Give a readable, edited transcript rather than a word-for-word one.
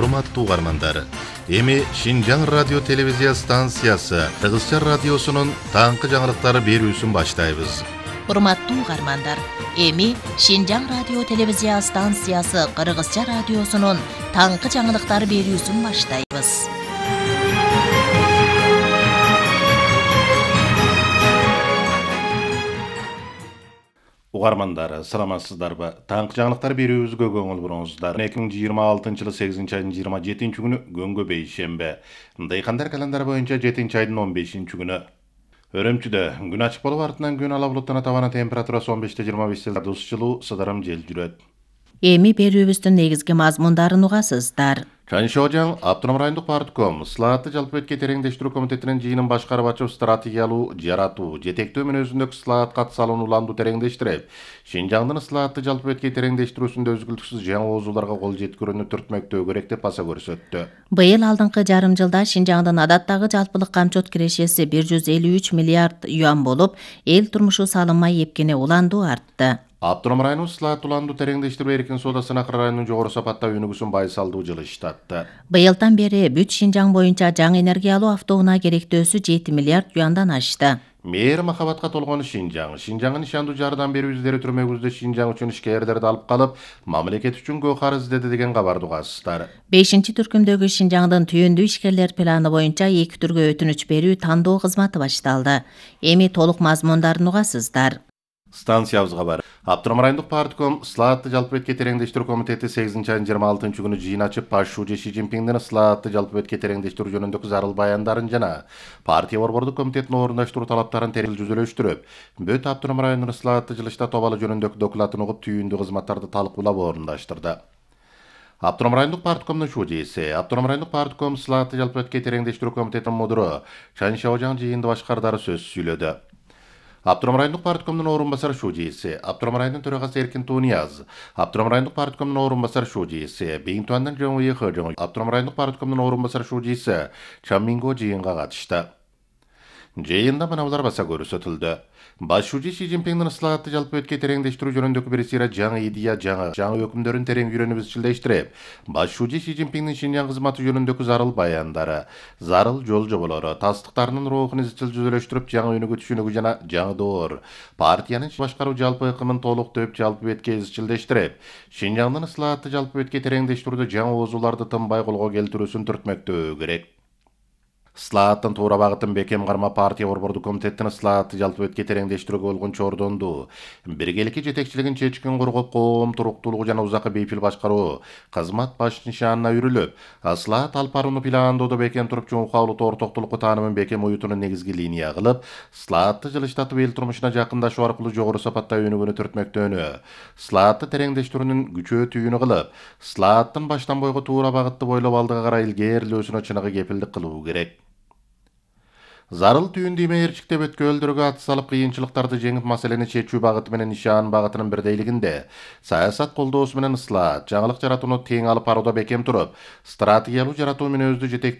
урматтуу угармандар. Эми Шинжаң радио телевизия станциясы Кыргызча радиосунун таңкы жаңылыктары берүүсүн баштайбыз. Урматтуу угармандар, эми Шинжаң радио телевизия станциясы Кыргызча радиосунун таңкы жаңылыктары берүүсүн баштайбыз. Угармандар, саламатсыздарбы? Таңкы жаңылыктар берүүбүзгө көңүл буруңуздар. 2026-жылы 8 айдын 27 күнү көңгө бейшембе. Дыйкандар календар боюнча 7 айдын 15 күнү. Өрөмчүдө күн ачык болуп артынан күн ала булуттан табана температурасы 15-25 градус жылуу, сыдырым жел жүрөт. Эми берүүбүздүн негизги мазмундарын угасыздар. Чаншожаң Автоном райондук партком Слаатты жалпы тереңдештирүү комитетинин жыйынын башкарып ачып стратегиялуу жаратуу, жетектөө мүнөзүндөгү Слаатка салынууланду тереңдештирип, Шинжаңдын Слаатты жалпы тереңдештирүүсүндө өзгүлтүксүз жаңы оозуларга кол жеткирүүнү түртмөктөө керек деп баса көрсөттү. Быйыл алдыңкы жарым жылда Шинжаңдын адаттагы жалпылык камчот кирешеси 153 миллиард юан болуп, эл турмушу салынмай эпкене уланду артты. Автоном району Слаат уланду тереңдештирүү эркин соодасы Акыр районунун жогору сапатта өнүгүүсүн байсалдуу жылыштатты. Быйылдан бери бүт Шинжаң боюнча жаңы энергиялуу автоунаа керектөөсү 7 миллиард юандан ашты. Мээр махабатка толгон Шинжаңын ишандуу жардам берүү издери түрмөгүздө Шинжаң үчүн ишкерлерди алып калып, мамлекет үчүн көкар издеди деген кабарды угасыздар. 5-түркүмдөгү Шинжаңдын түйүндүү ишкерлер планы боюнча 2 түргө өтүнүч берүү тандоо кызматы башталды. Эми толук мазмундарын угасыздар. Станциябызга бар. Автоном райондук партком Слаатты жалпы тереңдештирүү комитети 8 айдын 26 күнү жыйын ачып, Пашшуучу Си Цзиньпиндин Слаатты жалпы тереңдештирүү жөнүндөгү зарыл баяндарын жана партия борбордук комитетин орундаштыруу талаптарын жүзөлөштүрүп, бүт Автоном районунун Слаатты жылышта тобалы жөнүндөгү докладын угуп, түйүндүү кызматтарды талкуулап орундаштырды. Автоном райондук парткомдун шужеси, Автоном райондук партком Слаатты жалпы тереңдештирүү комитетинин мудуру Чаншожаң жыйынды башкардары сөз сүйлөдү. Автоном райондук парткомдун орун басар шужеси, Автоном районунун төрагасы Эркин Тунияз, Автоном райондук парткомдун орун басар шужеси, Бейинтуандан Жоңуйхы, Автоном райондук парткомдун орун басар шужеси Чамминго жыйынга катышты. Жыйында мыналар баса көрсөтүлдү. Башчы Си Цзиньпиндин Слаатты жалпы тереңдештирүү жөнүндөгү бирсира жаңы идея, жаңы өкүмдөрүн терең үйрөнүп изчилдештирип, Башчы Си Цзиньпиндин Шинжаң кызматы жөнүндөгү зарыл баяндары, зарыл жол жоболору, тастыктарынын рухун изчил жүзөлөштүрүп, жаңы өнүгүү түшүнүгү жана жаңы доор, партиянын башкаруу жалпы ыкымын толуктоп, жалпы бетке изчилдештирип, Шинжаңдын Слаатты жалпы тереңдештирүүдө жаңы оозуларды тынбай колго келтирүүсүн түртмөктөө керек. Слааттын туура багытын бекем карма партия борбордук комитеттин Слаатты жалпы тереңдештирүүгө болгон чордондуу, биргеликки жетекчилигин чечкин коргоп, коом туруктуулугу жана узакы бейпил башкаруу кызмат баш нишанына үрүлүп, Слаат алып барууну пландоодо бекем туруп, чоң кабылуу ортоктулукку таанымын бекем уютууну негизги линия кылып, Слаатты жылыштатып эл турмушуна жакындашуу аркылуу жогору сапатта өнүгүүнү түртмөктөөнү, Слаатты тереңдештирүүнүн күчөө түйүнү кылып, Слааттын баштан бойго туура багытты бойлоп алдыга карай илгээрилөөсүнө чыныгы кепилдик кылуу керек. Зарыл түйүндүү мээрчиктеп өткөлдөргө ат салып, кыйынчылыктарды жеңип, маселени чечүү багыты менен нишан багытынын бирдейлигинде саясат колдоосу менен Слаат жаңылык жаратууну тең алып барууда бекем туруп, стратегиялуу жаратуу мүнөздүү жетектөө